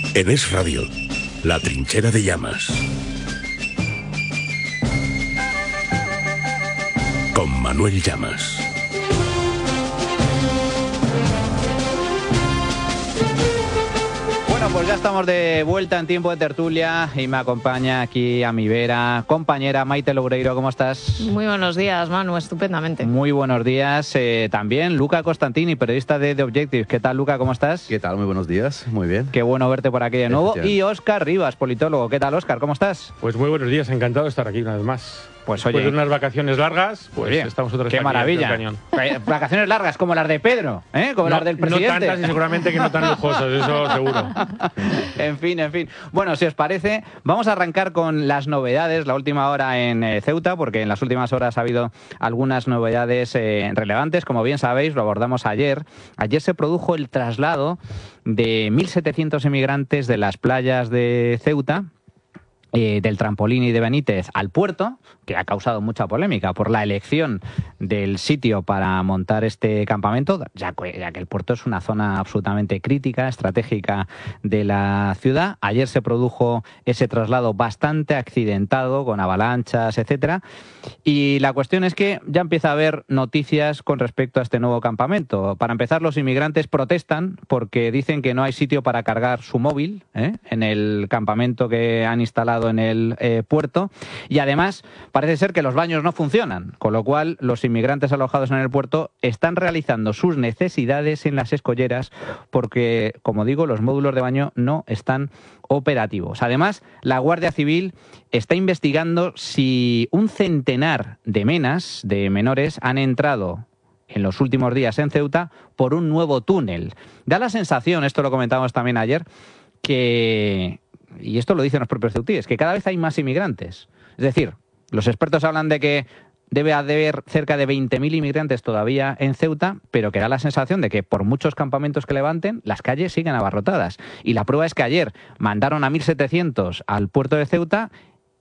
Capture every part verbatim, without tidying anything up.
En Es Radio, La Trinchera de Llamas. Con Manuel Llamas. Bueno, pues ya estamos de vuelta en tiempo de tertulia y me acompaña aquí a mi vera, compañera Maite Loureiro. ¿Cómo estás? Muy buenos días, Manu, estupendamente. Muy buenos días. Eh, también Luca Costantini, periodista de The Objective. ¿Qué tal, Luca? ¿Cómo estás? ¿Qué tal? Muy buenos días. Muy bien. Qué bueno verte por aquí de nuevo. Y Óscar Rivas, politólogo. ¿Qué tal, Óscar? ¿Cómo estás? Pues muy buenos días. Encantado de estar aquí una vez más. Pues Después oye, de unas vacaciones largas, pues bien, estamos otra vez qué aquí maravilla. en el cañón. Vacaciones largas como las de Pedro, ¿eh? Como no, las del presidente. No tantas y seguramente que no tan lujosas, eso seguro. En fin, en fin. Bueno, si os parece, vamos a arrancar con las novedades, la última hora en eh, Ceuta, porque en las últimas horas ha habido algunas novedades eh, relevantes. Como bien sabéis, lo abordamos ayer. Ayer se produjo el traslado de mil setecientos inmigrantes de las playas de Ceuta, Eh, del Trampolín y de Benítez al puerto, que ha causado mucha polémica por la elección del sitio para montar este campamento, ya que, ya que el puerto es una zona absolutamente crítica, estratégica de la ciudad. Ayer se produjo ese traslado bastante accidentado, con avalanchas, etcétera. Y la cuestión es que ya empieza a haber noticias con respecto a este nuevo campamento. Para empezar, los inmigrantes protestan porque dicen que no hay sitio para cargar su móvil ¿eh? en el campamento que han instalado en el eh, puerto, y además parece ser que los baños no funcionan, con lo cual los inmigrantes alojados en el puerto están realizando sus necesidades en las escolleras porque, como digo, los módulos de baño no están operativos. Además, la Guardia Civil está investigando si un centenar de menas, de menores, han entrado en los últimos días en Ceuta por un nuevo túnel. Da la sensación, esto lo comentábamos también ayer, que, y esto lo dicen los propios ceutíes, que cada vez hay más inmigrantes. Es decir, los expertos hablan de que debe haber cerca de veinte mil inmigrantes todavía en Ceuta, pero que da la sensación de que por muchos campamentos que levanten, las calles siguen abarrotadas. Y la prueba es que ayer mandaron a mil setecientos al puerto de Ceuta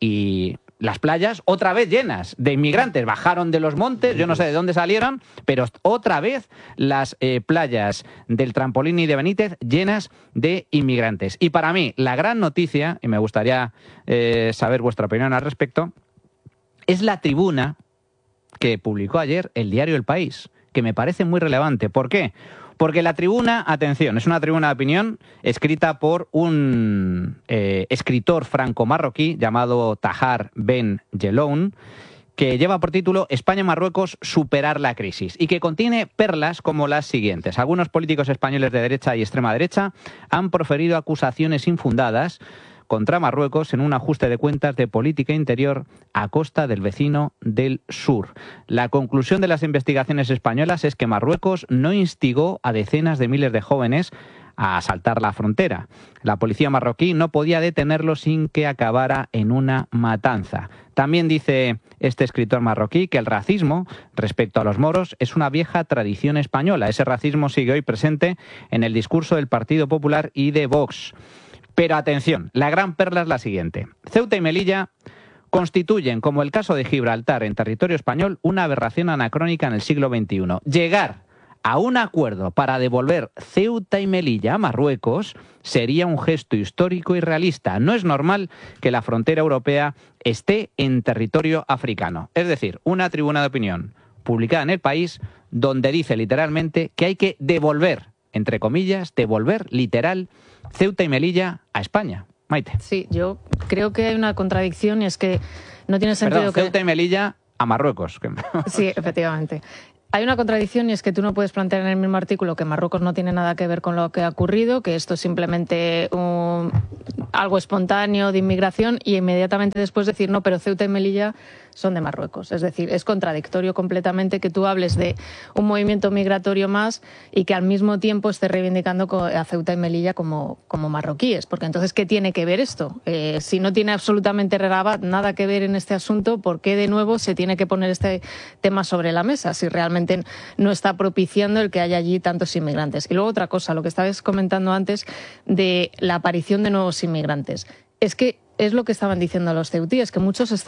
y las playas otra vez llenas de inmigrantes. Bajaron de los montes, yo no sé de dónde salieron, pero otra vez las eh, playas del Trampolín y de Benítez llenas de inmigrantes. Y para mí, la gran noticia, y me gustaría eh, saber vuestra opinión al respecto, es la tribuna que publicó ayer el diario El País, que me parece muy relevante. ¿Por qué? Porque la tribuna, atención, es una tribuna de opinión escrita por un eh, escritor franco-marroquí llamado Tahar Ben Jelloun, que lleva por título España-Marruecos, superar la crisis, y que contiene perlas como las siguientes. Algunos políticos españoles de derecha y extrema derecha han proferido acusaciones infundadas contra Marruecos en un ajuste de cuentas de política interior a costa del vecino del sur. La conclusión de las investigaciones españolas es que Marruecos no instigó a decenas de miles de jóvenes a saltar la frontera. La policía marroquí no podía detenerlo sin que acabara en una matanza. También dice este escritor marroquí que el racismo respecto a los moros es una vieja tradición española. Ese racismo sigue hoy presente en el discurso del Partido Popular y de Vox. Pero atención, la gran perla es la siguiente. Ceuta y Melilla constituyen, como el caso de Gibraltar en territorio español, una aberración anacrónica en el siglo veintiuno. Llegar a un acuerdo para devolver Ceuta y Melilla a Marruecos sería un gesto histórico y realista. No es normal que la frontera europea esté en territorio africano. Es decir, una tribuna de opinión publicada en El País donde dice literalmente que hay que devolver, entre comillas, devolver literal Ceuta y Melilla a España. Maite. Sí, yo creo que hay una contradicción y es que no tiene sentido Perdón, que... Ceuta y Melilla a Marruecos. Sí, efectivamente. Hay una contradicción y es que tú no puedes plantear en el mismo artículo que Marruecos no tiene nada que ver con lo que ha ocurrido, que esto es simplemente un, algo espontáneo de inmigración, y inmediatamente después decir no, pero Ceuta y Melilla son de Marruecos. Es decir, es contradictorio completamente que tú hables de un movimiento migratorio más y que al mismo tiempo estés reivindicando a Ceuta y Melilla como, como marroquíes. Porque entonces, ¿qué tiene que ver esto? Eh, si no tiene absolutamente nada que ver en este asunto, ¿por qué de nuevo se tiene que poner este tema sobre la mesa? Si realmente no está propiciando el que haya allí tantos inmigrantes. Y luego otra cosa, lo que estabas comentando antes de la aparición de nuevos inmigrantes. Es que es lo que estaban diciendo los ceutíes, que muchos estaban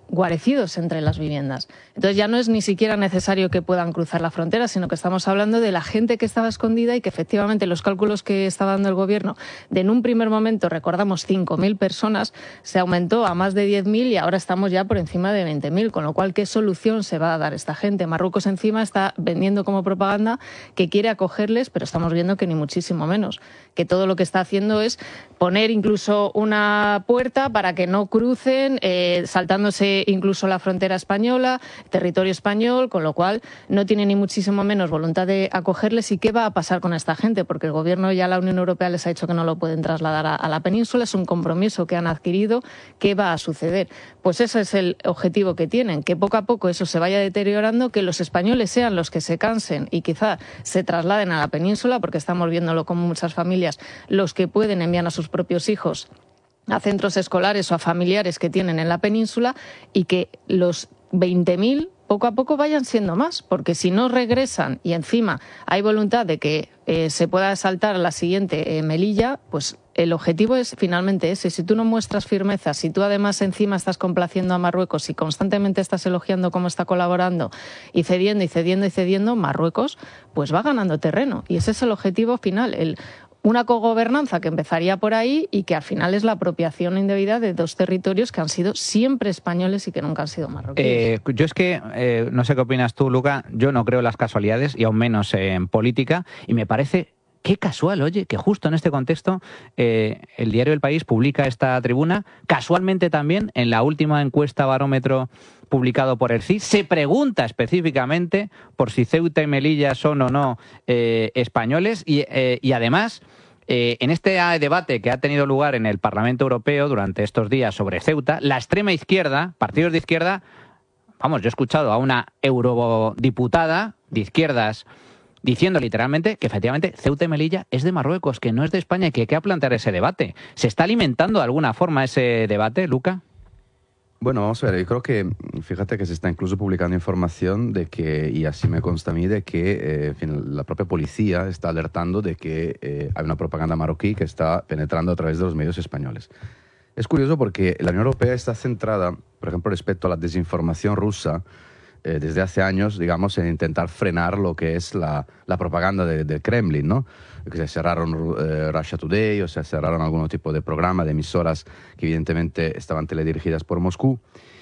guarecidos entre las viviendas. Entonces ya no es ni siquiera necesario que puedan cruzar la frontera, sino que estamos hablando de la gente que estaba escondida y que efectivamente los cálculos que estaba dando el gobierno de en un primer momento, recordamos, cinco mil personas, se aumentó a más de diez mil y ahora estamos ya por encima de veinte mil, con lo cual, ¿qué solución se va a dar esta gente? Marruecos encima está vendiendo como propaganda que quiere acogerles, pero estamos viendo que ni muchísimo menos, que todo lo que está haciendo es poner incluso una puerta para que no crucen, eh, saltándose incluso la frontera española, territorio español, con lo cual no tiene ni muchísimo menos voluntad de acogerles. ¿Y qué va a pasar con esta gente? Porque el gobierno, ya la Unión Europea les ha dicho que no lo pueden trasladar a, a la península, es un compromiso que han adquirido. ¿Qué va a suceder? Pues ese es el objetivo que tienen, que poco a poco eso se vaya deteriorando, que los españoles sean los que se cansen y quizá se trasladen a la península, porque estamos viéndolo como muchas familias, los que pueden envían a sus propios hijos a centros escolares o a familiares que tienen en la península, y que los veinte mil poco a poco vayan siendo más, porque si no regresan y encima hay voluntad de que eh, se pueda saltar a la siguiente eh, Melilla, pues el objetivo es finalmente ese. Si tú no muestras firmeza, si tú además encima estás complaciendo a Marruecos y constantemente estás elogiando cómo está colaborando y cediendo y cediendo y cediendo, Marruecos pues va ganando terreno, y ese es el objetivo final, el una cogobernanza que empezaría por ahí y que al final es la apropiación indebida de dos territorios que han sido siempre españoles y que nunca han sido marroquíes. Eh, yo es que, eh, no sé qué opinas tú, Luca, yo no creo en las casualidades y aún menos en política, y me parece... Qué casual, oye, que justo en este contexto eh, el diario El País publica esta tribuna. Casualmente también, en la última encuesta barómetro publicado por el C I S, se pregunta específicamente por si Ceuta y Melilla son o no eh, españoles. Y, eh, y además, eh, en este debate que ha tenido lugar en el Parlamento Europeo durante estos días sobre Ceuta, la extrema izquierda, partidos de izquierda, vamos, yo he escuchado a una eurodiputada de izquierdas diciendo literalmente que efectivamente Ceuta y Melilla es de Marruecos, que no es de España, y que hay que plantear ese debate. ¿Se está alimentando de alguna forma ese debate, Luca? Bueno, vamos a ver, yo creo que, fíjate que se está incluso publicando información de que, y así me consta a mí, de que eh, en fin, la propia policía está alertando de que eh, hay una propaganda marroquí que está penetrando a través de los medios españoles. Es curioso porque la Unión Europea está centrada, por ejemplo, respecto a la desinformación rusa, Eh, desde hace años, digamos, en intentar frenar lo que es la, la propaganda del de Kremlin, ¿no? Que se cerraron eh, Russia Today, o se cerraron algún tipo de programa, de emisoras que evidentemente estaban teledirigidas por Moscú,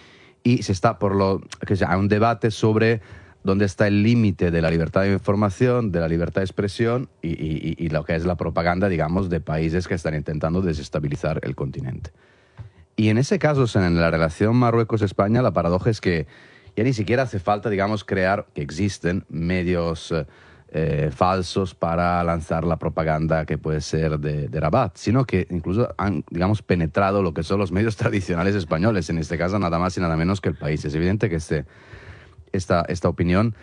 y se está por lo que hay un debate sobre dónde está el límite de la libertad de información, de la libertad de expresión y, y, y lo que es la propaganda, digamos, de países que están intentando desestabilizar el continente. Y en ese caso, en la relación Marruecos-España, la paradoja es que ya ni siquiera hace falta, digamos, crear, que existen medios eh, falsos para lanzar la propaganda que puede ser de, de Rabat, sino que incluso han, digamos, penetrado lo que son los medios tradicionales españoles, en este caso nada más y nada menos que El País. Es evidente que este, esta, esta opinión,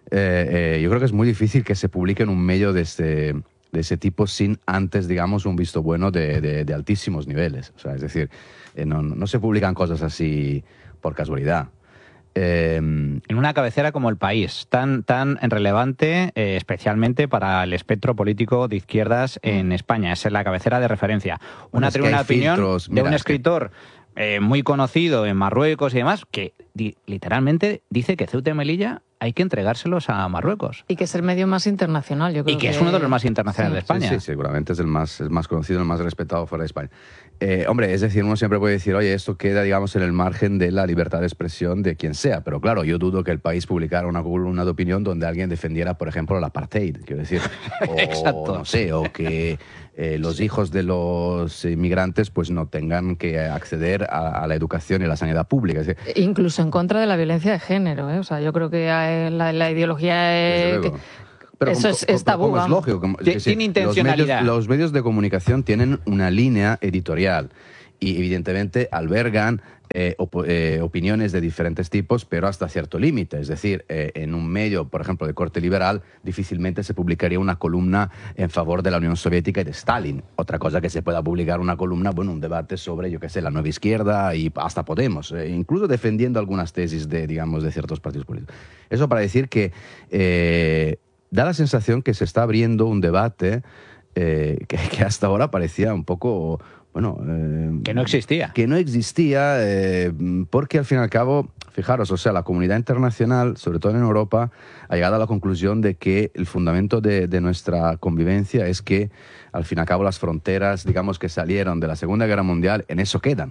eh, eh, yo creo que es muy difícil que se publique en un medio de este, de ese tipo sin antes, digamos, un visto bueno de, de, de altísimos niveles. O sea, es decir, eh, no, no se publican cosas así por casualidad. Eh, en una cabecera como El País, tan, tan relevante, eh, especialmente para el espectro político de izquierdas en España. Esa es la cabecera de referencia. Una tribuna de opinión filtros, de un escritor eh, muy conocido en Marruecos y demás, que di, literalmente dice que Ceuta y Melilla hay que entregárselos a Marruecos. Y que es el medio más internacional, yo creo. Y que, que es uno de los más internacionales sí. de España. Sí, sí, seguramente es el más, el más conocido, el más respetado fuera de España. Eh, hombre, es decir, uno siempre puede decir, oye, esto queda, digamos, en el margen de la libertad de expresión de quien sea. Pero claro, yo dudo que El País publicara una columna de opinión donde alguien defendiera, por ejemplo, el apartheid, quiero decir. O, Exacto. no sé, o que eh, los hijos de los inmigrantes pues no tengan que acceder a, a la educación y la sanidad pública. Es decir, incluso en contra de la violencia de género, ¿eh? O sea, yo creo que la, la ideología es... Que... Pero eso como, es, es tabú. como es lógico. Como, Tiene sí, intencionalidad. Los medios, los medios de comunicación tienen una línea editorial y evidentemente albergan eh, op eh, opiniones de diferentes tipos, pero hasta cierto límite. Es decir, eh, en un medio, por ejemplo, de corte liberal, difícilmente se publicaría una columna en favor de la Unión Soviética y de Stalin. Otra cosa que se pueda publicar una columna, bueno, un debate sobre, yo qué sé, la nueva izquierda y hasta Podemos, eh, incluso defendiendo algunas tesis de, digamos, de ciertos partidos políticos. Eso para decir que eh, da la sensación que se está abriendo un debate eh, que, que hasta ahora parecía un poco... Bueno, eh, que no existía. Que no existía, eh, porque al fin y al cabo, fijaros, o sea, la comunidad internacional, sobre todo en Europa, ha llegado a la conclusión de que el fundamento de, de nuestra convivencia es que, al fin y al cabo, las fronteras, digamos, que salieron de la Segunda Guerra Mundial, en eso quedan.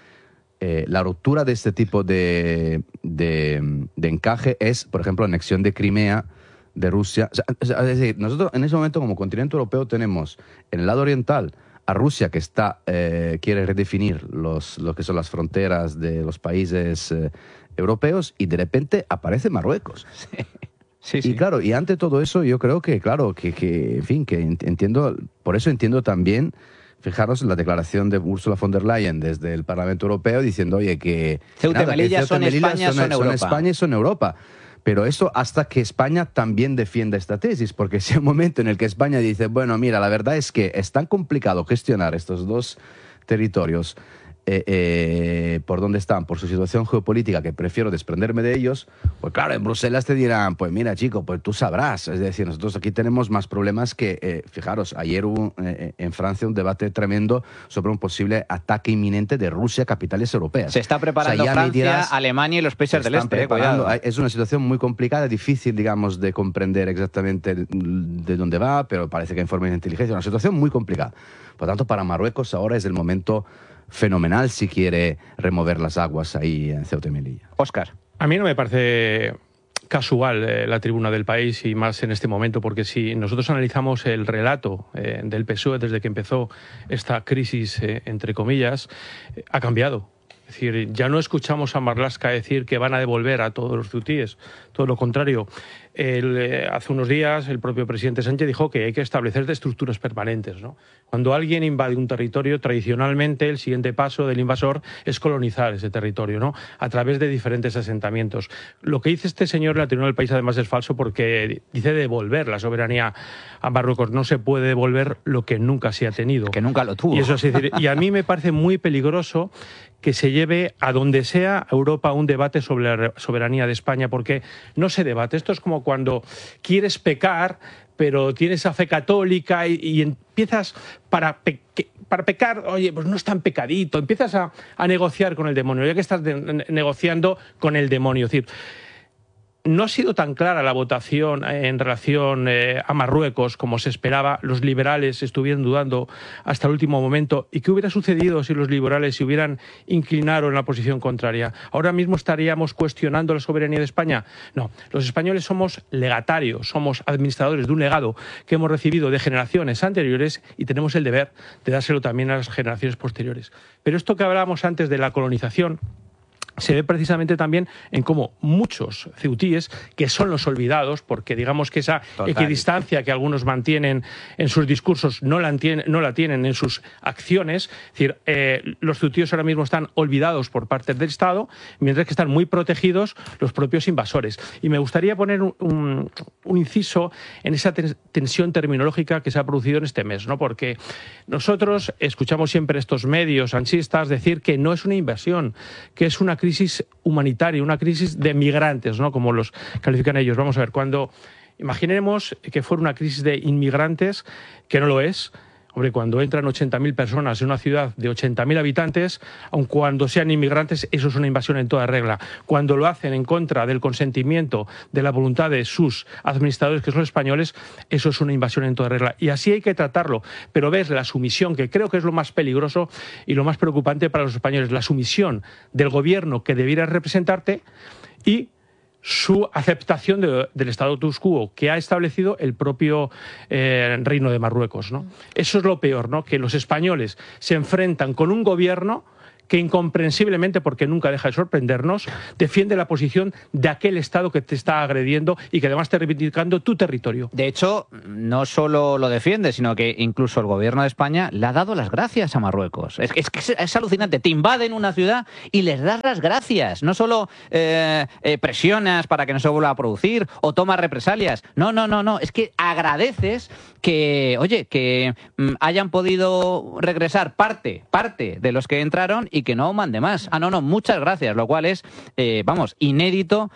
Eh, la ruptura de este tipo de, de, de encaje es, por ejemplo, la anexión de Crimea de Rusia. O sea, es decir, nosotros en ese momento, como continente europeo, tenemos en el lado oriental a Rusia, que está, eh, quiere redefinir los, lo que son las fronteras de los países eh, europeos, y de repente aparece Marruecos. Sí. Sí, sí. Y claro, y ante todo eso yo creo que, claro, que, que en fin, que entiendo, por eso entiendo también, fijaros, la declaración de Ursula von der Leyen desde el Parlamento Europeo diciendo, oye, que... Ceuta y Melilla son España, son Europa. Son España y son Europa. Pero eso hasta que España también defienda esta tesis, porque si hay un momento en el que España dice, bueno, mira, la verdad es que es tan complicado gestionar estos dos territorios eh, eh, por dónde están, por su situación geopolítica, que prefiero desprenderme de ellos, pues claro, en Bruselas te dirán, pues mira, chico, pues tú sabrás. Es decir, nosotros aquí tenemos más problemas que, eh, fijaros, ayer hubo eh, en Francia un debate tremendo sobre un posible ataque inminente de Rusia a capitales europeas. Se está preparando, o sea, Francia, dirás, Alemania y los países del este. Eh, cuidado. Es una situación muy complicada, difícil, digamos, de comprender exactamente de, de dónde va, pero parece que hay informes de inteligencia. Una situación muy complicada. Por tanto, para Marruecos ahora es el momento fenomenal si quiere remover las aguas ahí en Ceuta y Melilla. Óscar. A mí no me parece casual eh, la tribuna del País, y más en este momento, porque si nosotros analizamos el relato eh, del P S O E desde que empezó esta crisis, eh, entre comillas, eh, ha cambiado. Es decir, ya no escuchamos a Marlaska decir que van a devolver a todos los ceutíes, todo lo contrario. El, eh, hace unos días el propio presidente Sánchez dijo que hay que establecer estructuras permanentes, ¿no? Cuando alguien invade un territorio, tradicionalmente el siguiente paso del invasor es colonizar ese territorio, ¿no? A través de diferentes asentamientos. Lo que dice este señor en la tribuna del País además es falso, porque dice devolver la soberanía a Marruecos. No se puede devolver lo que nunca se ha tenido. Que nunca lo tuvo. Y, eso es decir, y a mí me parece muy peligroso que se lleve a donde sea a Europa un debate sobre la soberanía de España, porque no se debate. Esto es como cuando quieres pecar, pero tienes esa fe católica y, y empiezas para, pe para pecar, oye, pues no es tan pecadito, empiezas a, a negociar con el demonio, ya que estás de, negociando con el demonio. Es decir, no ha sido tan clara la votación en relación eh, a Marruecos como se esperaba. Los liberales estuvieron dudando hasta el último momento. ¿Y qué hubiera sucedido si los liberales se hubieran inclinado en la posición contraria? ¿Ahora mismo estaríamos cuestionando la soberanía de España? No, los españoles somos legatarios, somos administradores de un legado que hemos recibido de generaciones anteriores y tenemos el deber de dárselo también a las generaciones posteriores. Pero esto que hablábamos antes de la colonización se ve precisamente también en cómo muchos ceutíes, que son los olvidados, porque digamos que esa Total. equidistancia que algunos mantienen en sus discursos no la, no la tienen en sus acciones. Es decir, eh, los ceutíes ahora mismo están olvidados por parte del Estado, mientras que están muy protegidos los propios invasores. Y me gustaría poner un, un, un inciso en esa tensión terminológica que se ha producido en este mes, ¿no? Porque nosotros escuchamos siempre estos medios sanchistas decir que no es una invasión, que es una crisis humanitaria, una crisis de migrantes, ¿no? Como los califican ellos. Vamos a ver, cuando imaginemos que fuera una crisis de inmigrantes, que no lo es. Hombre, cuando entran ochenta mil personas en una ciudad de ochenta mil habitantes, aun cuando sean inmigrantes, eso es una invasión en toda regla. Cuando lo hacen en contra del consentimiento, de la voluntad de sus administradores, que son los españoles, eso es una invasión en toda regla. Y así hay que tratarlo. Pero ves la sumisión, que creo que es lo más peligroso y lo más preocupante para los españoles, la sumisión del gobierno que debiera representarte y su aceptación de, del status quo que ha establecido el propio eh, Reino de Marruecos, ¿no? Eso es lo peor, ¿no? Que los españoles se enfrentan con un gobierno que incomprensiblemente, porque nunca deja de sorprendernos, defiende la posición de aquel Estado que te está agrediendo y que además está reivindicando tu territorio. De hecho, no solo lo defiende, sino que incluso el gobierno de España le ha dado las gracias a Marruecos. Es que es, es, es alucinante. Te invaden una ciudad y les das las gracias. No solo eh, eh, presionas para que no se vuelva a producir o tomas represalias. No, no, no, no. Es que agradeces que, oye, que mm, hayan podido regresar parte, parte de los que entraron y que no mande más. Ah, no, no, muchas gracias, lo cual es, eh, vamos, inédito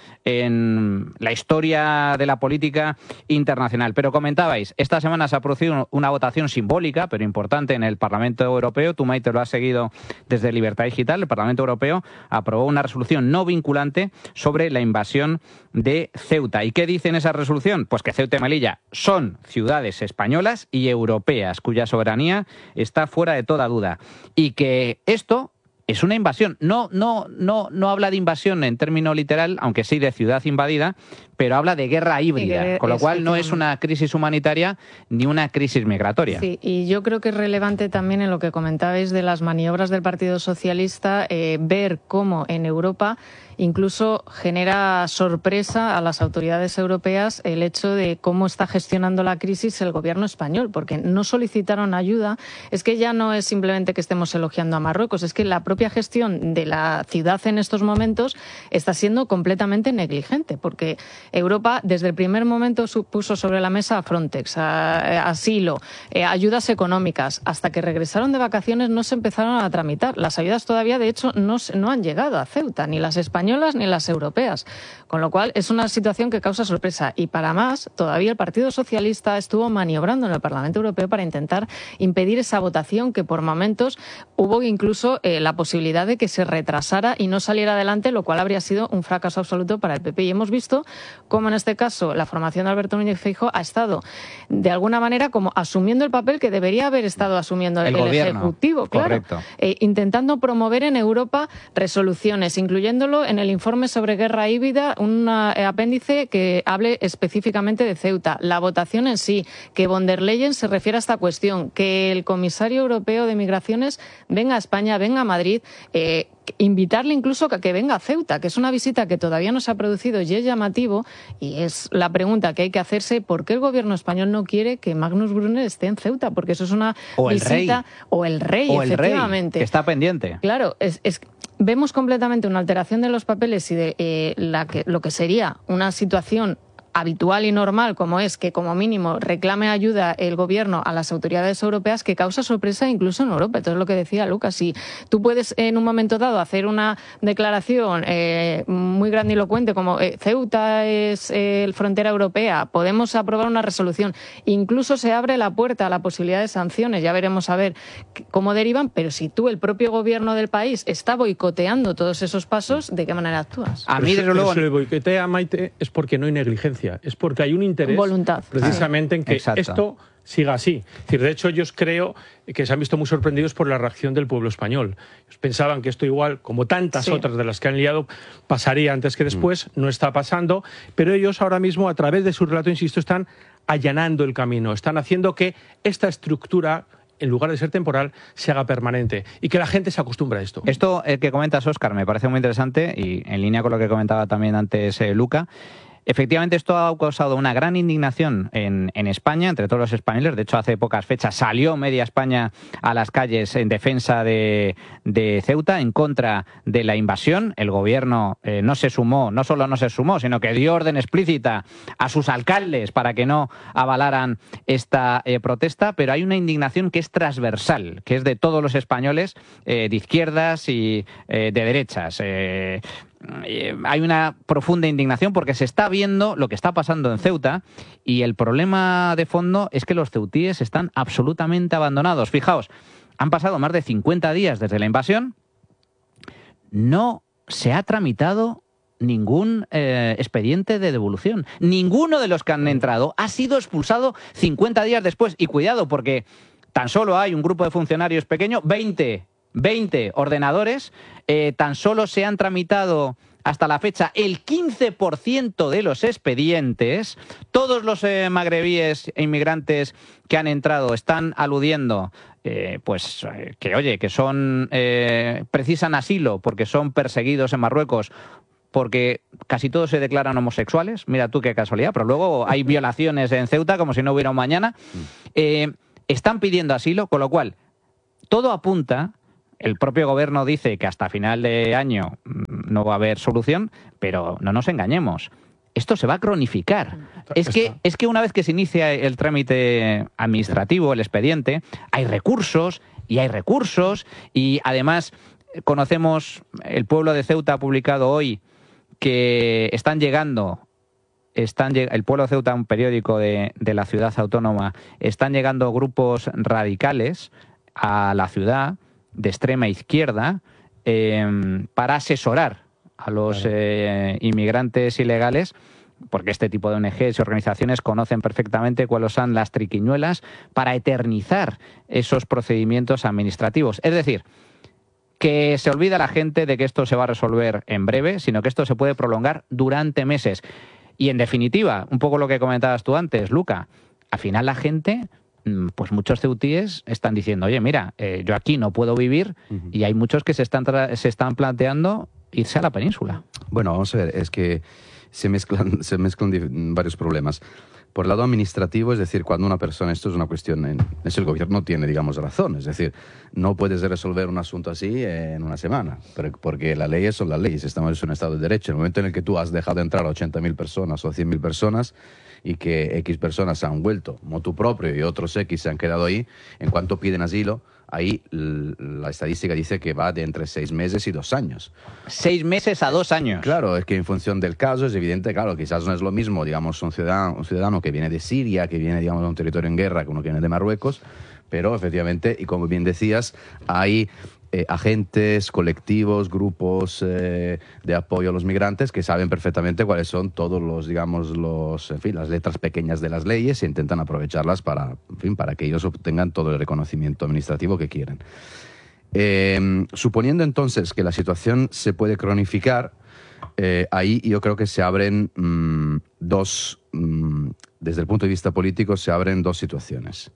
en la historia de la política internacional. Pero comentabais, esta semana se ha producido una votación simbólica, pero importante, en el Parlamento Europeo. Tú, Maite, lo has seguido desde Libertad Digital. El Parlamento Europeo aprobó una resolución no vinculante sobre la invasión de Ceuta. ¿Y qué dice en esa resolución? Pues que Ceuta y Melilla son ciudades españolas y europeas, cuya soberanía está fuera de toda duda. Y que esto es una invasión. No, no, no, no habla de invasión en término literal, aunque sí de ciudad invadida, pero habla de guerra híbrida, que, con lo cual no es una crisis humanitaria ni una crisis migratoria. Sí, y yo creo que es relevante también en lo que comentabais de las maniobras del Partido Socialista, eh, ver cómo en Europa incluso genera sorpresa a las autoridades europeas el hecho de cómo está gestionando la crisis el gobierno español, porque no solicitaron ayuda. Es que ya no es simplemente que estemos elogiando a Marruecos, es que la propia gestión de la ciudad en estos momentos está siendo completamente negligente, porque Europa desde el primer momento puso sobre la mesa a Frontex, a, a asilo, eh, ayudas económicas. Hasta que regresaron de vacaciones no se empezaron a tramitar. Las ayudas todavía, de hecho, no, no han llegado a Ceuta, ni las españolas ni las europeas. Con lo cual es una situación que causa sorpresa. Y para más, todavía el Partido Socialista estuvo maniobrando en el Parlamento Europeo para intentar impedir esa votación, que por momentos hubo incluso eh, la posibilidad de que se retrasara y no saliera adelante, lo cual habría sido un fracaso absoluto para el P P. Y hemos visto cómo en este caso la formación de Alberto Núñez Feijóo ha estado de alguna manera como asumiendo el papel que debería haber estado asumiendo el, el Ejecutivo, claro, eh, intentando promover en Europa resoluciones, incluyéndolo en el informe sobre guerra híbrida, un eh, apéndice que hable específicamente de Ceuta. La votación en sí, que von der Leyen se refiere a esta cuestión, que el comisario europeo de Migraciones venga a España, venga a Madrid, eh, invitarle incluso a que venga a Ceuta, que es una visita que todavía no se ha producido y es llamativo, y es la pregunta que hay que hacerse: ¿por qué el gobierno español no quiere que Magnus Brunner esté en Ceuta? Porque eso es una o visita... El rey. O el rey, o el efectivamente. Rey, que está pendiente. Claro, es... es vemos completamente una alteración de los papeles y de eh, la que, lo que sería una situación habitual y normal, como es que como mínimo reclame ayuda el gobierno a las autoridades europeas, que causa sorpresa incluso en Europa. Entonces, lo que decía Lucas, si tú puedes en un momento dado hacer una declaración eh, muy grandilocuente como eh, Ceuta es eh, frontera europea, podemos aprobar una resolución, incluso se abre la puerta a la posibilidad de sanciones, ya veremos a ver cómo derivan, pero si tú, el propio gobierno del país, está boicoteando todos esos pasos, ¿de qué manera actúas? A mí, desde luego, si le boicotea, Maite, es porque no hay negligencia. Es porque hay un interés voluntad, precisamente sí. en que Exacto. esto siga así. Es decir, de hecho, ellos creo que se han visto muy sorprendidos por la reacción del pueblo español. Ellos pensaban que esto igual, como tantas sí. otras de las que han liado, pasaría antes que después. Mm. No está pasando, pero ellos ahora mismo, a través de su relato, insisto, están allanando el camino, están haciendo que esta estructura, en lugar de ser temporal, se haga permanente y que la gente se acostumbre a esto. Esto eh, que comentas, Óscar, me parece muy interesante y en línea con lo que comentaba también antes eh, Luca. Efectivamente, esto ha causado una gran indignación en, en España, entre todos los españoles. De hecho, hace pocas fechas salió media España a las calles en defensa de, de Ceuta, en contra de la invasión. El gobierno eh, no se sumó, no solo no se sumó, sino que dio orden explícita a sus alcaldes para que no avalaran esta eh, protesta. Pero hay una indignación que es transversal, que es de todos los españoles, eh, de izquierdas y eh, de derechas. Eh, Hay una profunda indignación porque se está viendo lo que está pasando en Ceuta y el problema de fondo es que los ceutíes están absolutamente abandonados. Fijaos, han pasado más de cincuenta días desde la invasión, no se ha tramitado ningún eh, expediente de devolución. Ninguno de los que han entrado ha sido expulsado cincuenta días después. Y cuidado, porque tan solo hay un grupo de funcionarios pequeño, veinte ordenadores, eh, tan solo se han tramitado hasta la fecha el quince por ciento de los expedientes. Todos los eh, magrebíes e inmigrantes que han entrado están aludiendo eh, pues eh, que oye, que son eh, precisan asilo porque son perseguidos en Marruecos, porque casi todos se declaran homosexuales. Mira tú qué casualidad, pero luego hay violaciones en Ceuta como si no hubiera un mañana. Eh, están pidiendo asilo, con lo cual todo apunta. El propio gobierno dice que hasta final de año no va a haber solución, pero no nos engañemos. Esto se va a cronificar. Es que, es que una vez que se inicia el trámite administrativo, el expediente, hay recursos y hay recursos y además conocemos, el pueblo de Ceuta ha publicado hoy que están llegando, están, el pueblo de Ceuta, un periódico de, de la ciudad autónoma, están llegando grupos radicales a la ciudad de extrema izquierda eh, para asesorar a los eh, inmigrantes ilegales, porque este tipo de O N Ges y organizaciones conocen perfectamente cuáles son las triquiñuelas para eternizar esos procedimientos administrativos. Es decir, que se olvida la gente de que esto se va a resolver en breve, sino que esto se puede prolongar durante meses. Y en definitiva, un poco lo que comentabas tú antes, Luca, al final la gente, pues muchos ceutíes están diciendo, oye, mira, eh, yo aquí no puedo vivir, uh-huh. y hay muchos que se están, se están planteando irse a la península. Bueno, vamos a ver, es que se mezclan, se mezclan varios problemas. Por el lado administrativo, es decir, cuando una persona, esto es una cuestión, en, es el gobierno tiene, digamos, razón, es decir, no puedes resolver un asunto así en una semana, porque las leyes son las leyes, estamos en un Estado de Derecho. En el momento en el que tú has dejado entrar a ochenta mil personas o cien mil personas y que X personas se han vuelto motu propio y otros X se han quedado ahí, en cuanto piden asilo, ahí la estadística dice que va de entre seis meses y dos años. Seis meses a dos años. Claro, es que en función del caso es evidente, claro, quizás no es lo mismo, digamos, un ciudadano, un ciudadano que viene de Siria, que viene, digamos, de un territorio en guerra, que uno que viene de Marruecos, pero efectivamente, y como bien decías, hay eh, agentes, colectivos, grupos eh, de apoyo a los migrantes que saben perfectamente cuáles son todos los, digamos, los, en fin, las letras pequeñas de las leyes e intentan aprovecharlas para, en fin, para que ellos obtengan todo el reconocimiento administrativo que quieren. Eh, suponiendo entonces que la situación se puede cronificar, eh, ahí yo creo que se abren mmm, dos, mmm, desde el punto de vista político, se abren dos situaciones.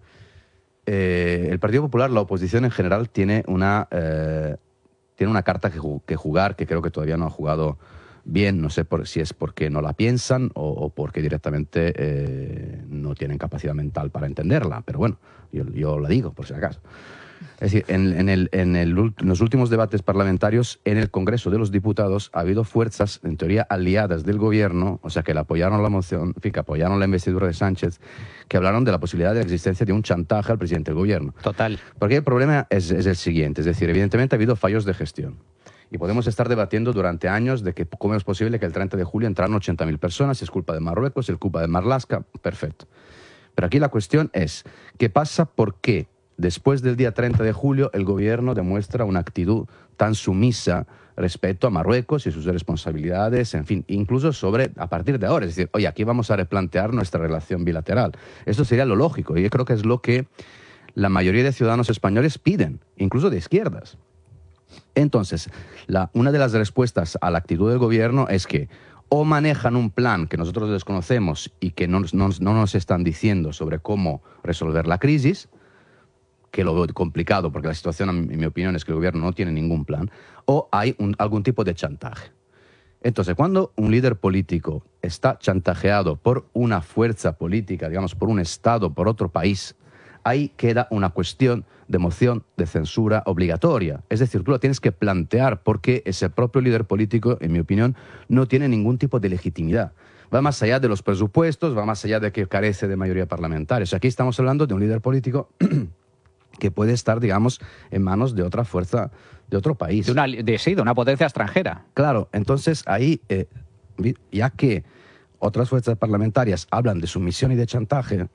Eh, el Partido Popular, la oposición en general, tiene una, eh, tiene una carta que, que jugar, que creo que todavía no ha jugado bien. No sé por, si es porque no la piensan o, o porque directamente eh, no tienen capacidad mental para entenderla. Pero bueno, yo, yo la digo, por si acaso. Es decir, en, en, el, en, el, en los últimos debates parlamentarios en el Congreso de los Diputados ha habido fuerzas, en teoría, aliadas del gobierno, o sea, que le apoyaron la moción, en fin, que apoyaron la investidura de Sánchez, que hablaron de la posibilidad de la existencia de un chantaje al presidente del gobierno. Total. Porque el problema es, es el siguiente, es decir, evidentemente ha habido fallos de gestión. Y podemos estar debatiendo durante años de que cómo es posible que el treinta de julio entraran ochenta mil personas, si es culpa de Marruecos, si es culpa de Marlaska, perfecto. Pero aquí la cuestión es, ¿qué pasa? ¿Por qué después del día treinta de julio el gobierno demuestra una actitud tan sumisa respecto a Marruecos y sus responsabilidades, en fin, incluso sobre, a partir de ahora, es decir, oye, aquí vamos a replantear nuestra relación bilateral? Esto sería lo lógico y yo creo que es lo que la mayoría de ciudadanos españoles piden, incluso de izquierdas. Entonces, la, una de las respuestas a la actitud del gobierno es que o manejan un plan que nosotros desconocemos y que no, no, no nos están diciendo sobre cómo resolver la crisis, que lo veo complicado porque la situación, en mi opinión, es que el gobierno no tiene ningún plan, o hay un, algún tipo de chantaje. Entonces, cuando un líder político está chantajeado por una fuerza política, digamos, por un Estado, por otro país, ahí queda una cuestión de moción de censura obligatoria. Es decir, tú la tienes que plantear porque ese propio líder político, en mi opinión, no tiene ningún tipo de legitimidad. Va más allá de los presupuestos, va más allá de que carece de mayoría parlamentaria. O sea, aquí estamos hablando de un líder político que puede estar, digamos, en manos de otra fuerza, de otro país. De una, de, sí, de una potencia extranjera. Claro, entonces ahí, eh, ya que otras fuerzas parlamentarias hablan de sumisión y de chantaje,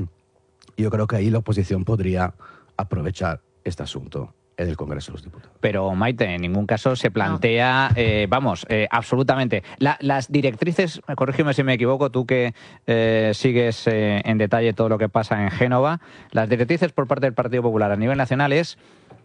yo creo que ahí la oposición podría aprovechar este asunto en el Congreso de los Diputados. Pero, Maite, en ningún caso se plantea, no. eh, vamos, eh, absolutamente. La, las directrices, corrígeme si me equivoco, tú que eh, sigues eh, en detalle todo lo que pasa en Génova, las directrices por parte del Partido Popular a nivel nacional es: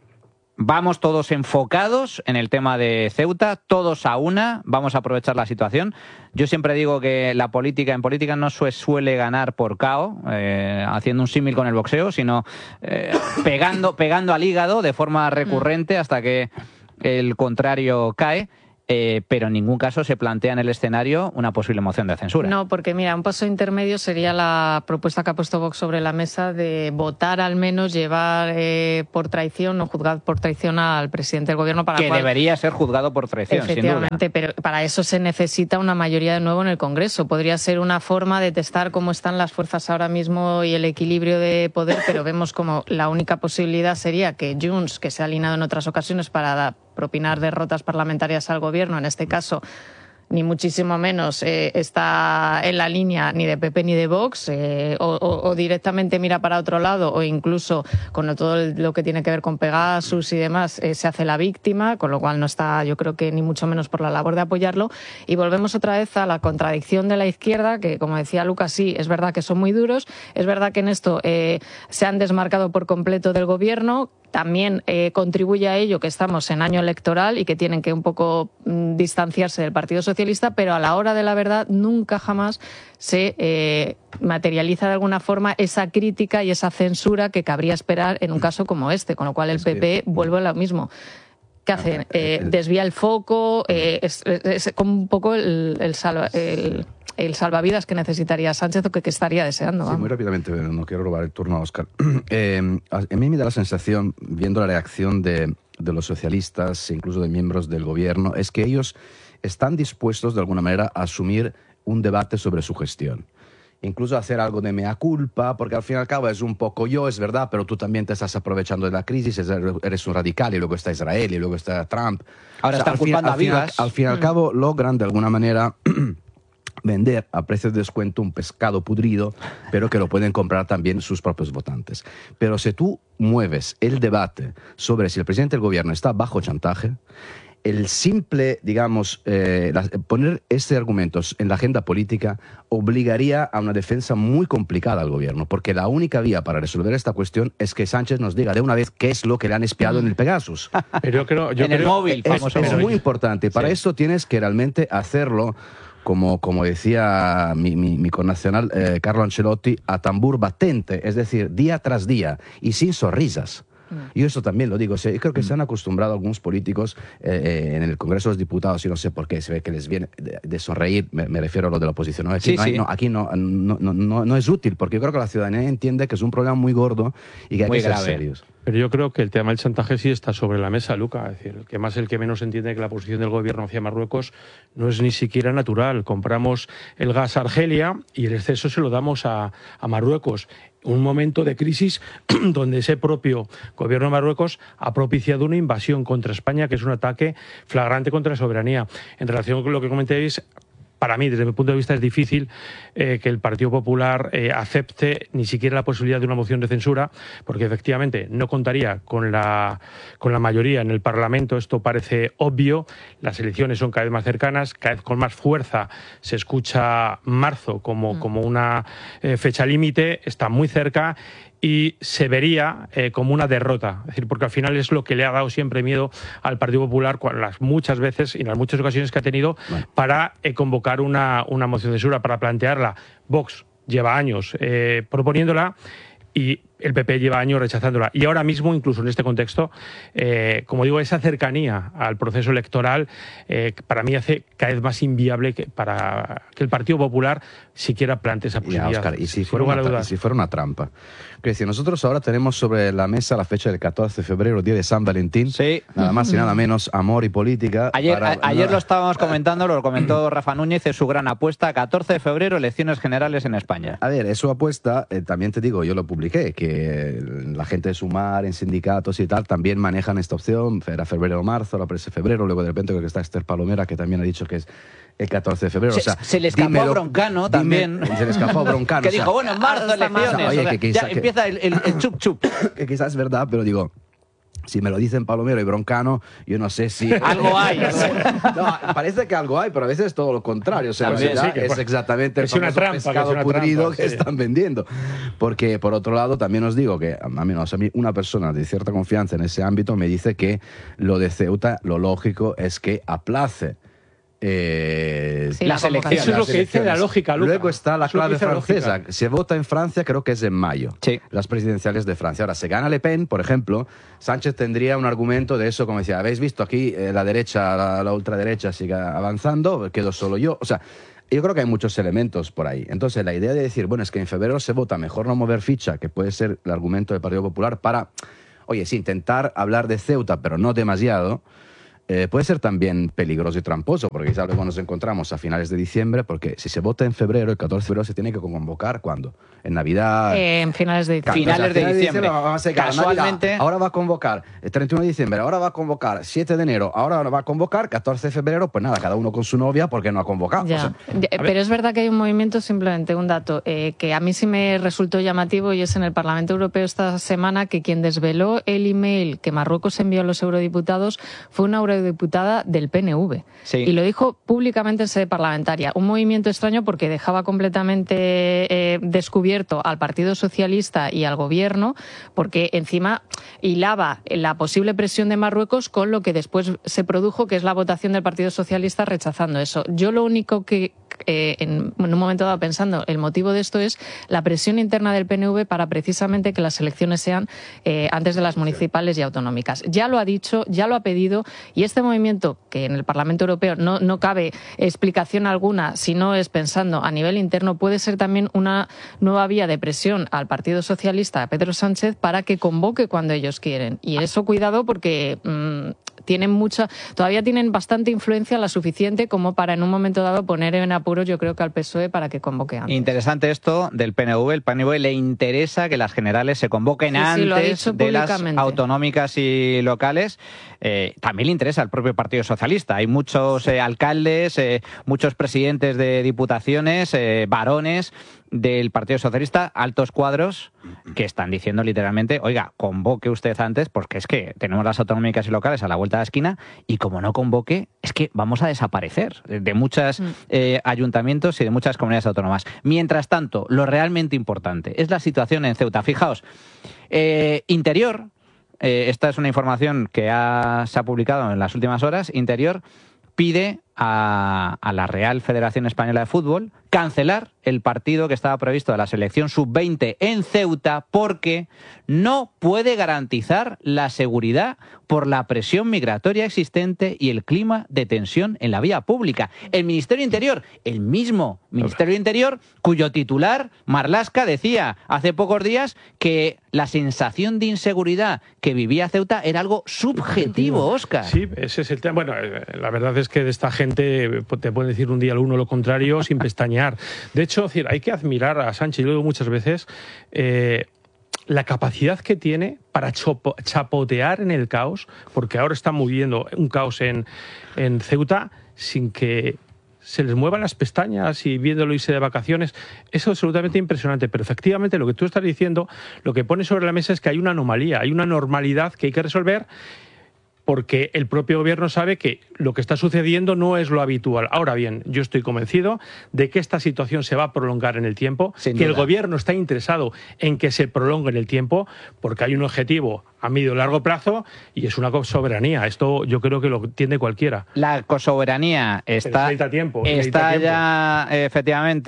vamos todos enfocados en el tema de Ceuta, todos a una, vamos a aprovechar la situación. Yo siempre digo que la política, en política no se suele ganar por K O, eh, haciendo un símil con el boxeo, sino eh, pegando, pegando al hígado de forma recurrente hasta que el contrario cae. Eh, pero en ningún caso se plantea en el escenario una posible moción de censura. No, porque mira, un paso intermedio sería la propuesta que ha puesto Vox sobre la mesa de votar, al menos llevar eh, por traición o juzgar por traición al presidente del gobierno. Para que cual... debería ser juzgado por traición, efectivamente, sin duda. Pero para eso se necesita una mayoría de nuevo en el Congreso. Podría ser una forma de testar cómo están las fuerzas ahora mismo y el equilibrio de poder, pero vemos como la única posibilidad sería que Junts, que se ha alineado en otras ocasiones para propinar derrotas parlamentarias al gobierno, en este caso ni muchísimo menos eh, está en la línea ni de P P ni de Vox, eh, o, o, o directamente mira para otro lado, o incluso con todo lo que tiene que ver con Pegasus y demás, eh, se hace la víctima, con lo cual no está, yo creo que ni mucho menos por la labor de apoyarlo. Y volvemos otra vez a la contradicción de la izquierda, que como decía Lucas, sí, es verdad que son muy duros, es verdad que en esto eh, se han desmarcado por completo del gobierno. También eh, contribuye a ello que estamos en año electoral y que tienen que un poco mm, distanciarse del Partido Socialista, pero a la hora de la verdad nunca jamás se eh, materializa de alguna forma esa crítica y esa censura que cabría esperar en un caso como este, con lo cual el P P vuelve a lo mismo. ¿Qué hacen? Eh, desvía el foco, eh, es, es, es como un poco el, el, salva, el, el salvavidas que necesitaría Sánchez o que, que estaría deseando. Sí, muy rápidamente, no quiero robar el turno a Óscar. Eh, a mí me da la sensación, viendo la reacción de, de los socialistas, incluso de miembros del gobierno, es que ellos están dispuestos de alguna manera a asumir un debate sobre su gestión. Incluso hacer algo de mea culpa, porque al fin y al cabo es un poco yo, es verdad, pero tú también te estás aprovechando de la crisis, eres un radical, y luego está Israel, y luego está Trump. Ahora o sea, están culpando a Vigas. Al fin y al cabo logran de alguna manera vender a precio de descuento un pescado pudrido, pero que lo pueden comprar también sus propios votantes. Pero si tú mueves el debate sobre si el presidente del gobierno está bajo chantaje, el simple, digamos, eh, la, poner este argumento en la agenda política obligaría a una defensa muy complicada al gobierno, porque la única vía para resolver esta cuestión es que Sánchez nos diga de una vez qué es lo que le han espiado en el Pegasus. Pero yo creo, yo en creo, el móvil, es, famoso es móvil. muy importante. Para Sí. eso tienes que realmente hacerlo, como, como decía mi, mi, mi connacional eh, Carlo Ancelotti, a tambor batente, es decir, día tras día, y sin sonrisas. Yo eso también lo digo, o sea, yo creo que se han acostumbrado algunos políticos eh, en el Congreso de los Diputados, y no sé por qué, se ve que les viene de, de sonreír, me, me refiero a lo de la oposición. ¿no? Aquí, Sí, no, hay, sí. no, aquí no, no, no, no, no es útil, porque yo creo que la ciudadanía entiende que es un problema muy gordo y que hay Muy que ser grave. serios. Pero yo creo que el tema del chantaje sí está sobre la mesa, Luca. Es decir, el que más, el que menos entiende que la posición del gobierno hacia Marruecos no es ni siquiera natural. Compramos el gas a Argelia y el exceso se lo damos a, a Marruecos. Un momento de crisis donde ese propio gobierno de Marruecos ha propiciado una invasión contra España, que es un ataque flagrante contra la soberanía. En relación con lo que comentéis, para mí, desde mi punto de vista, es difícil eh, que el Partido Popular eh, acepte ni siquiera la posibilidad de una moción de censura, porque efectivamente no contaría con la, con la mayoría en el Parlamento. Esto parece obvio. Las elecciones son cada vez más cercanas, cada vez con más fuerza. Se escucha marzo como, mm. como una eh, fecha límite, está muy cerca. Y se vería eh, como una derrota, es decir, porque al final es lo que le ha dado siempre miedo al Partido Popular cuando las muchas veces y en las muchas ocasiones que ha tenido bueno. para eh, convocar una, una moción de censura, para plantearla. Vox lleva años eh, proponiéndola y el P P lleva años rechazándola. Y ahora mismo, incluso en este contexto, eh, como digo, esa cercanía al proceso electoral eh, para mí hace cada vez más inviable que, para que el Partido Popular siquiera plantee esa posibilidad. Ya, Óscar, y si fuera, una, y si fuera una trampa. Es decir, nosotros ahora tenemos sobre la mesa la fecha del catorce de febrero, día de San Valentín. Sí. Nada más y nada menos, amor y política. Ayer, para, a, ayer no, lo estábamos comentando, lo comentó Rafa Núñez, es su gran apuesta, catorce de febrero, elecciones generales en España. A ver, es su apuesta, eh, también te digo, yo lo publiqué, que la gente de Sumar, en sindicatos y tal, también manejan esta opción, era febrero o marzo, ahora parece febrero, luego de repente creo que está Esther Palomera, que también ha dicho que es el catorce de febrero. Se, o sea, se le escapó dímelo, a Broncano dime, también. Se le escapó a Broncano. que o sea, dijo, bueno, en marzo elecciones. O sea, oye, o sea, que quizá, ya que, empieza el, el, el chup chup. Que quizás es verdad, pero digo, si me lo dicen Palomero y Broncano, yo no sé si... algo hay. No, parece que algo hay, pero a veces es todo lo contrario. O sea, También, sí, que es por... exactamente el es una trampa, pescado que es una pudrido trampa, que sí. están vendiendo. Porque, por otro lado, también os digo que a mí, a mí una persona de cierta confianza en ese ámbito me dice que lo de Ceuta, lo lógico es que aplace Eh, sí, las elecciones. Eso es lo que dice la lógica, Luca. Luego está la clave francesa. La se vota en Francia, creo que es en mayo. Sí. Las presidenciales de Francia. Ahora, si gana Le Pen, por ejemplo, Sánchez tendría un argumento de eso, como decía, ¿habéis visto aquí eh, la derecha, la, la ultraderecha sigue avanzando? Quedo solo yo. O sea, yo creo que hay muchos elementos por ahí. Entonces, la idea de decir, bueno, es que en febrero se vota, mejor no mover ficha, que puede ser el argumento del Partido Popular para, oye, sí, intentar hablar de Ceuta, pero no demasiado. eh, puede ser también peligroso y tramposo, porque quizás luego nos encontramos a finales de diciembre, porque si se vota en febrero, el catorce de febrero se tiene que convocar, ¿cuándo? En Navidad... Eh, en finales de diciembre. Finales de diciembre. Vamos a decir, Casualmente... Navidad, ahora va a convocar el treinta y uno de diciembre, ahora va a convocar siete de enero, ahora va a convocar catorce de febrero, pues nada, cada uno con su novia porque no ha convocado. Ya. O sea, pero es verdad que hay un movimiento, simplemente un dato, eh, que a mí sí me resultó llamativo, y es en el Parlamento Europeo esta semana que quien desveló el email que Marruecos envió a los eurodiputados fue una eurodiputada del P N V. Sí. Y lo dijo públicamente en sede parlamentaria. Un movimiento extraño porque dejaba completamente eh, descubierto al Partido Socialista y al Gobierno, porque encima hilaba la posible presión de Marruecos con lo que después se produjo, que es la votación del Partido Socialista rechazando eso. Yo lo único que, eh, en, en un momento dado pensando, el motivo de esto es la presión interna del P N V para precisamente que las elecciones sean eh, antes de las municipales y autonómicas. Ya lo ha dicho, ya lo ha pedido, y este movimiento, que en el Parlamento Europeo no, no cabe explicación alguna si no es pensando a nivel interno, puede ser también una nueva vía de presión al Partido Socialista, a Pedro Sánchez, para que convoque cuando ellos quieren. Y eso, cuidado, porque mmm, tienen mucha, todavía tienen bastante influencia, la suficiente como para en un momento dado poner en apuros, yo creo, que al P S O E para que convoque antes. Interesante esto del P N V. El P N V le interesa que las generales se convoquen Sí, sí, antes lo ha dicho de las públicamente. autonómicas y locales. Eh, también le interesa al propio Partido Socialista. Hay muchos eh, alcaldes, eh, muchos presidentes de diputaciones, eh, varones del Partido Socialista, altos cuadros, que están diciendo literalmente, oiga, convoque usted antes, porque es que tenemos las autonómicas y locales a la vuelta de la esquina, y como no convoque, es que vamos a desaparecer de muchos mm. eh, ayuntamientos y de muchas comunidades autónomas. Mientras tanto, lo realmente importante es la situación en Ceuta. Fijaos, eh, Interior, eh, esta es una información que ha, se ha publicado en las últimas horas, Interior pide a, a la Real Federación Española de Fútbol cancelar el partido que estaba previsto de la selección sub veinte en Ceuta porque no puede garantizar la seguridad por la presión migratoria existente y el clima de tensión en la vía pública. El Ministerio de Interior, el mismo Ministerio de Interior, cuyo titular, Marlaska, decía hace pocos días que la sensación de inseguridad que vivía Ceuta era algo subjetivo, Óscar. Sí, ese es el tema. Bueno, la verdad es que de esta gente te puede decir un día el uno lo contrario sin pestañear. De hecho, hay que admirar a Sánchez, yo lo digo muchas veces, eh, la capacidad que tiene para chopo, chapotear en el caos, porque ahora está moviendo un caos en, en Ceuta sin que se les muevan las pestañas y viéndolo irse de vacaciones. Es absolutamente impresionante, pero efectivamente lo que tú estás diciendo, lo que pone sobre la mesa es que hay una anomalía, hay una normalidad que hay que resolver, porque el propio gobierno sabe que lo que está sucediendo no es lo habitual. Ahora bien, yo estoy convencido de que esta situación se va a prolongar en el tiempo, Sin que duda. el gobierno está interesado en que se prolongue en el tiempo, porque hay un objetivo a medio y largo plazo y es una soberanía. Esto yo creo que lo entiende cualquiera. La soberanía está, necesita tiempo, está necesita tiempo. ya, efectivamente,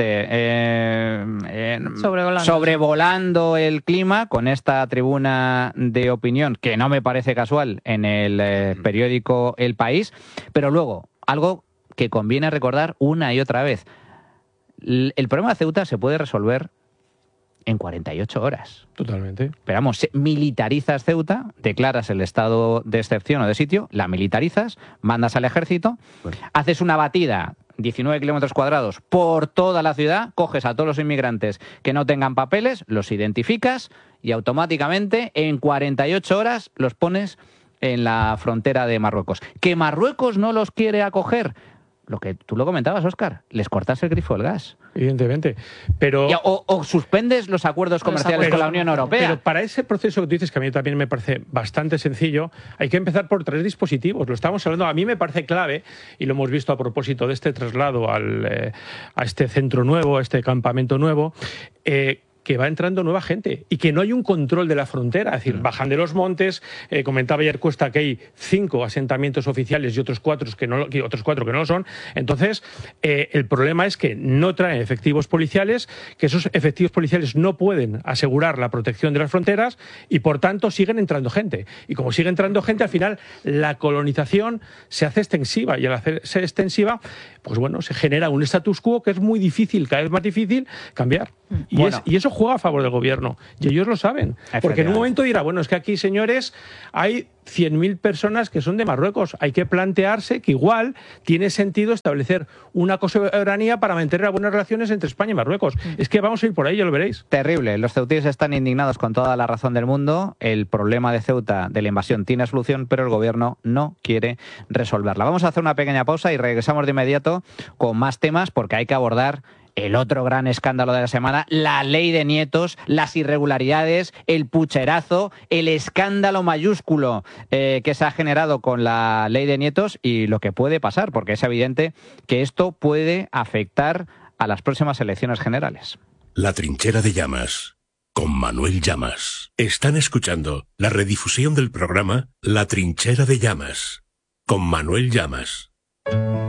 eh, eh, Sobrevolando. sobrevolando el clima con esta tribuna de opinión, que no me parece casual, en el eh, periódico El País. Pero luego, algo que conviene recordar una y otra vez. L- el problema de Ceuta se puede resolver en cuarenta y ocho horas. Totalmente. Pero vamos, militarizas Ceuta, declaras el estado de excepción o de sitio, la militarizas, mandas al ejército, Bueno. haces una batida, diecinueve kilómetros cuadrados, por toda la ciudad, coges a todos los inmigrantes que no tengan papeles, los identificas y automáticamente en cuarenta y ocho horas los pones en la frontera de Marruecos. ¿Que Marruecos no los quiere acoger? Lo que tú lo comentabas, Óscar, les cortas el grifo del gas. Evidentemente. Pero... Y- o, o suspendes los acuerdos comerciales acuerdos con la Unión Europea. Pero para ese proceso que tú dices, que a mí también me parece bastante sencillo, hay que empezar por tres dispositivos. Lo estamos hablando, a mí me parece clave, y lo hemos visto a propósito de este traslado al, eh, a este centro nuevo, a este campamento nuevo, eh, que va entrando nueva gente y que no hay un control de la frontera. Es decir, bajan de los montes. Eh, comentaba ayer Cuesta que hay cinco asentamientos oficiales y otros cuatro que no, y otros cuatro que no lo son. Entonces, eh, el problema es que no traen efectivos policiales, que esos efectivos policiales no pueden asegurar la protección de las fronteras y, por tanto, siguen entrando gente. Y como sigue entrando gente, al final la colonización se hace extensiva y al hacerse extensiva, pues bueno, se genera un status quo que es muy difícil, cada vez más difícil cambiar. Y, Bueno. es, y eso juega a favor del gobierno y ellos lo saben. Porque en un momento dirá, bueno, es que aquí, señores, hay cien mil personas que son de Marruecos. Hay que plantearse que igual tiene sentido establecer una cosoberanía para mantener buenas relaciones entre España y Marruecos. Es que vamos a ir por ahí, ya lo veréis. Terrible. Los ceutíes están indignados con toda la razón del mundo. El problema de Ceuta, de la invasión, tiene solución, pero el gobierno no quiere resolverla. Vamos a hacer una pequeña pausa y regresamos de inmediato con más temas porque hay que abordar el otro gran escándalo de la semana, la ley de nietos, las irregularidades, el pucherazo, el escándalo mayúsculo eh, que se ha generado con la ley de nietos y lo que puede pasar, porque es evidente que esto puede afectar a las próximas elecciones generales. La trinchera de Llamas, con Manuel Llamas. Están escuchando la redifusión del programa La trinchera de Llamas, con Manuel Llamas.